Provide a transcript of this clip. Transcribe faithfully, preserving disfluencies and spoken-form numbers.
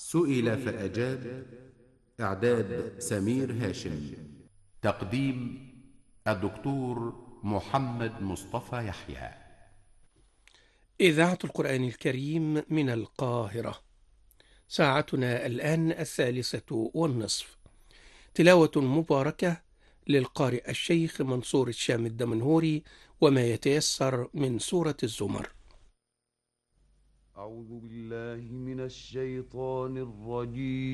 سئل فأجاب. إعداد سمير هاشم. تقديم الدكتور محمد مصطفى يحيى. إذاعة القرآن الكريم من القاهرة. ساعتنا الآن الثالثة والنصف. تلاوة مباركة للقارئ الشيخ منصور الشام الدمنهوري وما يتيسر من سورة الزمر. أعوذ بالله من الشيطان الرجيم.